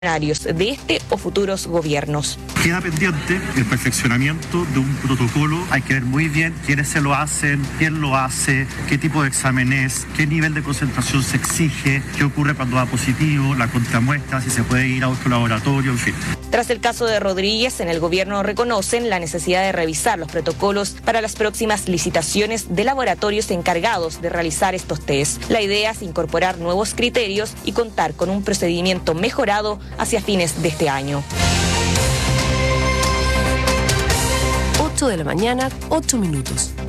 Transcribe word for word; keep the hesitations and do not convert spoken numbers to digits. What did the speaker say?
de este o futuros gobiernos. Queda pendiente el perfeccionamiento de un protocolo. Hay que ver muy bien quiénes se lo hacen, quién lo hace, qué tipo de examen es, qué nivel de concentración se exige, qué ocurre cuando da positivo, la contramuestra, si se puede ir a otro laboratorio, en fin. Tras el caso de Rodríguez, en el gobierno reconocen la necesidad de revisar los protocolos para las próximas licitaciones de laboratorios encargados de realizar estos test. La idea es incorporar nuevos criterios y contar con un procedimiento mejorado hacia fines de este año. ocho de la mañana, ocho minutos.